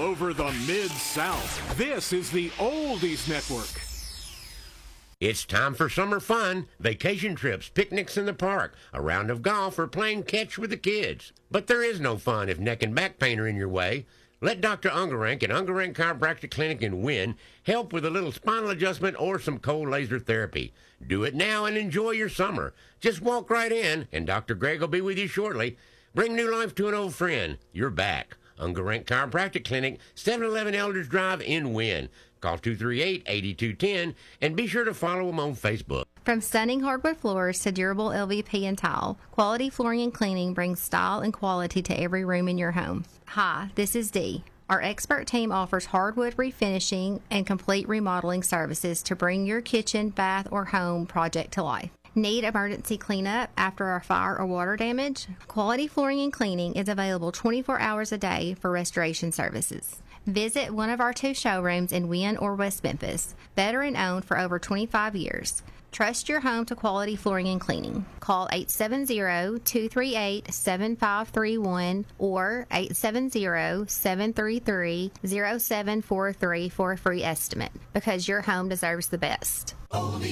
over the Mid-South. This is the Oldies Network. It's time for summer fun, vacation trips, picnics in the park, a round of golf, or playing catch with the kids. But there is no fun if neck and back pain are in your way. Let Dr. Ungerank at Ungerank Chiropractic Clinic in Wynn help with a little spinal adjustment or some cold laser therapy. Do it now and enjoy your summer. Just walk right in, and Dr. Greg will be with you shortly. Bring new life to an old friend. You're back. Ungerank Chiropractic Clinic, 711 Elders Drive in Wynn. Call 238-8210, and be sure to follow them on Facebook. From stunning hardwood floors to durable LVP and tile, Quality Flooring and Cleaning brings style and quality to every room in your home. Hi, this is Dee. Our expert team offers hardwood refinishing and complete remodeling services to bring your kitchen, bath, or home project to life. Need emergency cleanup after a fire or water damage? Quality Flooring and Cleaning is available 24 hours a day for restoration services. Visit one of our 2 showrooms in Wynn or West Memphis, veteran-owned for over 25 years. Trust your home to Quality Flooring and Cleaning. Call 870-238-7531 or 870-733-0743 for a free estimate, because your home deserves the best.